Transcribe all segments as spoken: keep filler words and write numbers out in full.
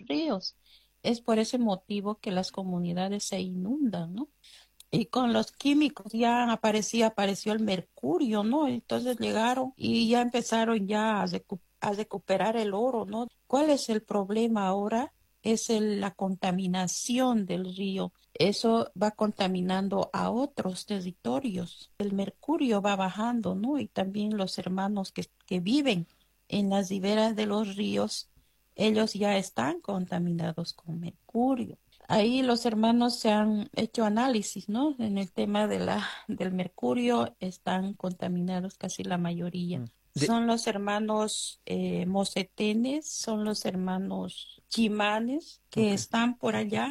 ríos. Es por ese motivo que las comunidades se inundan, ¿no? Y con los químicos ya aparecía, apareció el mercurio, ¿no? Entonces llegaron y ya empezaron ya a, recu- a recuperar el oro, ¿no? ¿Cuál es el problema ahora? Es el- la contaminación del río. Eso va contaminando a otros territorios. El mercurio va bajando, ¿no? Y también los hermanos que, que viven en las riberas de los ríos, ellos ya están contaminados con mercurio. Ahí los hermanos se han hecho análisis, ¿no? En el tema de la, del mercurio están contaminados casi la mayoría. Mm. De, Son los hermanos eh, mosetenes, son los hermanos chimanes que ok. están por allá.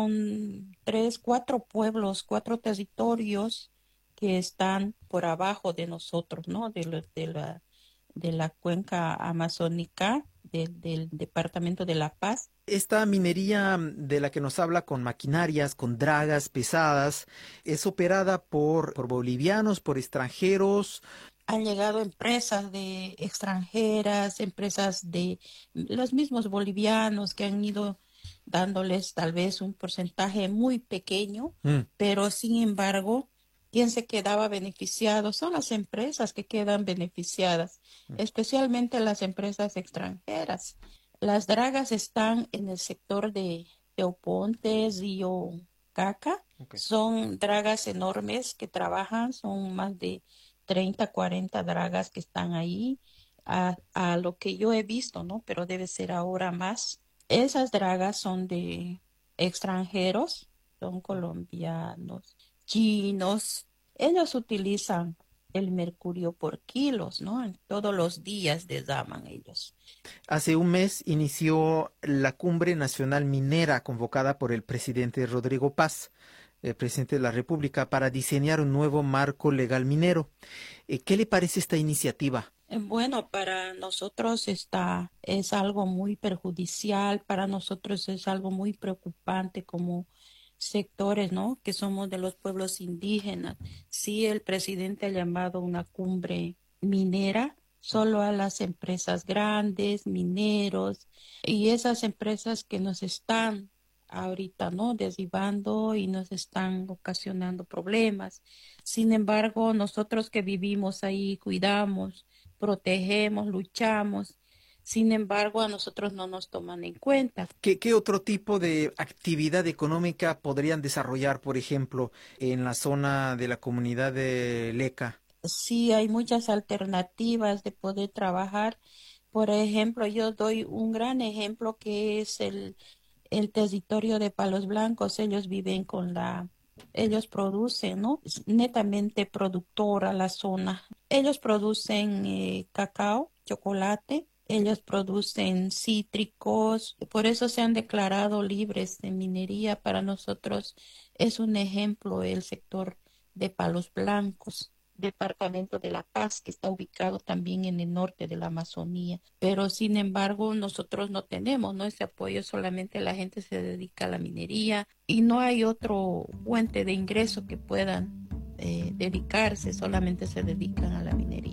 Son tres, cuatro pueblos, cuatro territorios que están por abajo de nosotros, ¿no? De, lo- de la, de la cuenca amazónica del del departamento de La Paz. Esta minería mm, de la que nos habla con maquinarias, con dragas pesadas, es operada por, por bolivianos, por extranjeros. Han llegado empresas de extranjeras, empresas de los mismos bolivianos que han ido dándoles tal vez un porcentaje muy pequeño, Mm. pero sin embargo, quien se quedaba beneficiado son las empresas que quedan beneficiadas, especialmente las empresas extranjeras. Las dragas están en el sector de Teoponte, Río Caca. Ok. Son dragas enormes que trabajan, son más de treinta, cuarenta dragas que están ahí, a, a lo que yo he visto, ¿no? Pero debe ser ahora más. Esas dragas son de extranjeros, son colombianos, chinos. Ellos utilizan el mercurio por kilos, ¿no? Todos los días derraman ellos. Hace un mes inició la Cumbre Nacional Minera convocada por el presidente Rodrigo Paz, el presidente de la República, para diseñar un nuevo marco legal minero. Eh, ¿Qué le parece esta iniciativa? Eh, Bueno, para nosotros está, es algo muy perjudicial, para nosotros es algo muy preocupante como sectores, ¿no? Que somos de los pueblos indígenas. Sí, el presidente ha llamado una cumbre minera solo a las empresas grandes, mineros, y esas empresas que nos están ahorita, ¿no? Derribando y nos están ocasionando problemas. Sin embargo, nosotros que vivimos ahí, cuidamos, protegemos, luchamos. Sin embargo, a nosotros no nos toman en cuenta. ¿Qué, qué otro tipo de actividad económica podrían desarrollar, por ejemplo, en la zona de la comunidad de Leca? Sí, hay muchas alternativas de poder trabajar. Por ejemplo, yo doy un gran ejemplo que es el, el territorio de Palos Blancos. Ellos viven con la, ellos producen, ¿no? Es netamente productora la zona. Ellos producen eh, cacao, chocolate. Ellos producen cítricos, por eso se han declarado libres de minería. Para nosotros es un ejemplo el sector de Palos Blancos, departamento de La Paz, que está ubicado también en el norte de la Amazonía. Pero sin embargo, nosotros no tenemos, ¿no? Ese apoyo, solamente la gente se dedica a la minería y no hay otro fuente de ingreso que puedan eh, dedicarse, solamente se dedican a la minería.